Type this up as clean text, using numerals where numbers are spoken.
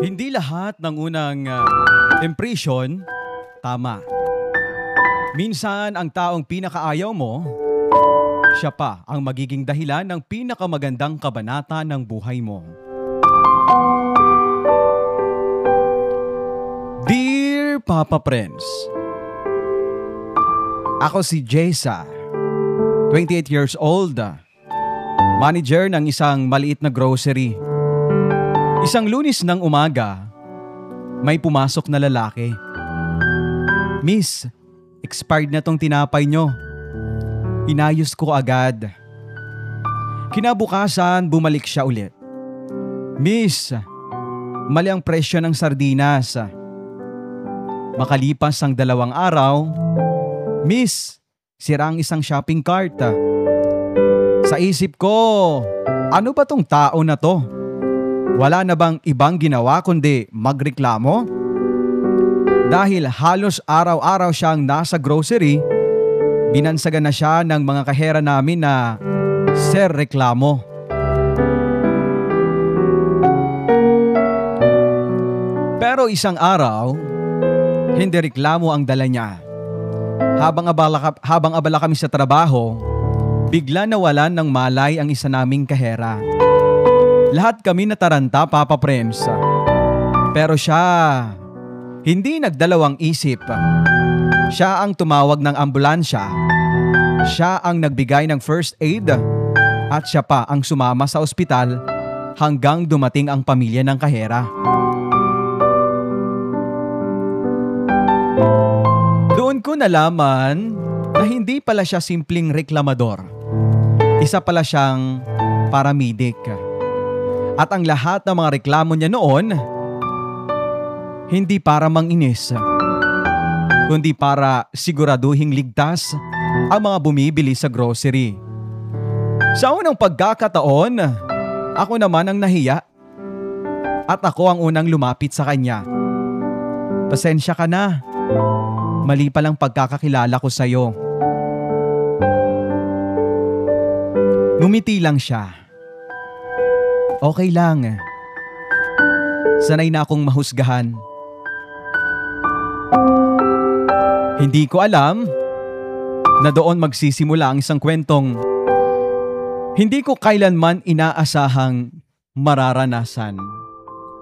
Hindi lahat ng unang impression tama. Minsan ang taong pinakaayaw mo, siya pa ang magiging dahilan ng pinakamagandang kabanata ng buhay mo. Dear Papa Prince, ako si Jessa, 28 years old, manager ng isang maliit na grocery. Isang Lunes ng umaga, may pumasok na lalaki. Miss, expired na tong tinapay nyo. Inayos ko agad. Kinabukasan, bumalik siya ulit. Miss, mali ang presyo ng sardinas. Makalipas ang 2 araw, Miss, sira ang isang shopping cart. Sa isip ko, ano ba tong tao na to? Wala na bang ibang ginawa kundi magreklamo? Dahil halos araw-araw siyang nasa grocery, binansagan na siya ng mga kahera namin na Sir Reklamo. Pero isang araw, hindi reklamo ang dala niya. Habang abala kami sa trabaho, bigla nawalan ng malay ang isa naming kahera. Lahat kami nataranta, Papa Prince. Pero siya, hindi nagdalawang isip. Siya ang tumawag ng ambulansya. Siya ang nagbigay ng first aid. At siya pa ang sumama sa ospital hanggang dumating ang pamilya ng kahera. Doon ko nalaman na hindi pala siya simpleng reklamador. Isa pala siyang paramedic. At ang lahat ng mga reklamo niya noon, hindi para manginis, kundi para siguraduhing ligtas ang mga bumibili sa grocery. Sa unang pagkakataon, ako naman ang nahiya at ako ang unang lumapit sa kanya. Pasensya ka na, mali palang pagkakakilala ko sa'yo. Ngumiti lang siya. Okay lang. Sanay na akong mahusgahan. Hindi ko alam na doon magsisimula ang isang kwentong hindi ko kailanman inaasahang mararanasan.